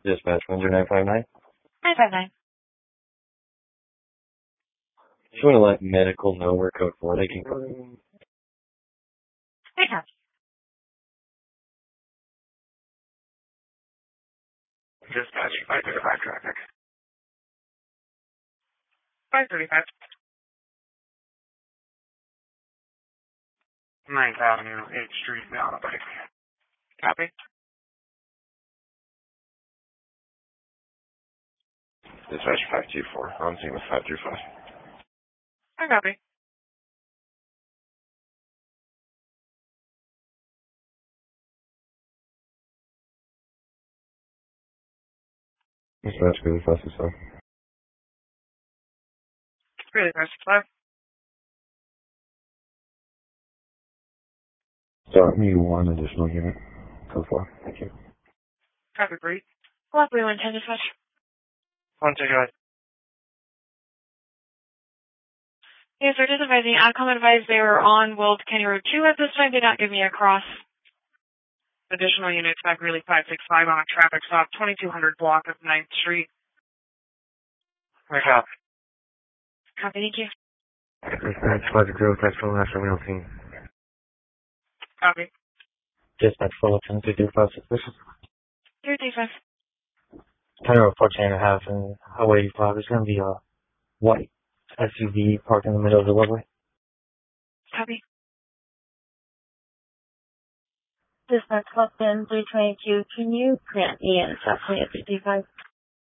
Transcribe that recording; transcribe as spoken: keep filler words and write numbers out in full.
Dispatch one zero nine five nine. nine five nine. Just want to let medical know where code four they can come. I have. Dispatch five thirty-five traffic. five thirty-five. ninth Avenue, eighth Street, down a bike. Copy. Dispatch five two four. On scene with five three five. I copy. Dispatch really fast as well. Really fast. Five. Start me one additional unit. Code four. Thank you. Copy, Bree. Block three one ten dispatch. One two guys. Yes, sir. Just advising. Outcome advised they were on World County Road two at this time. Did not give me a cross. Additional units back really five six five on a traffic stop. twenty-two hundred block of ninth Street. Wake up. Copy. Thank you. Dispatch five zero. Text from last real team. Copy. Dispatch four ten two two five six. three three five. County Road fourteen and a half and Highway eighty-five. There's going to be a white S U V parked in the middle of the roadway. Copy. Dispatch clock in three twenty-two. Can you grant me an assessment at fifty-five?